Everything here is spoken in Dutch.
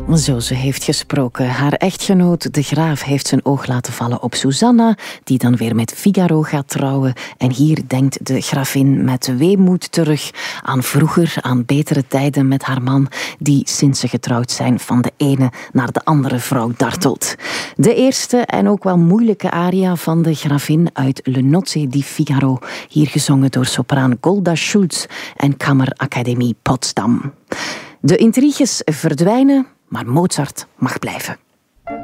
Zo ze heeft gesproken. Haar echtgenoot De Graaf heeft zijn oog laten vallen op Susanna, die dan weer met Figaro gaat trouwen. En hier denkt de gravin met weemoed terug aan vroeger, aan betere tijden met haar man, die sinds ze getrouwd zijn van de ene naar de andere vrouw dartelt. De eerste en ook wel moeilijke aria van de gravin uit Le Nozze di Figaro, hier gezongen door sopraan Golda Schulz en Kammerakademie Potsdam. De intriges verdwijnen, maar Mozart mag blijven.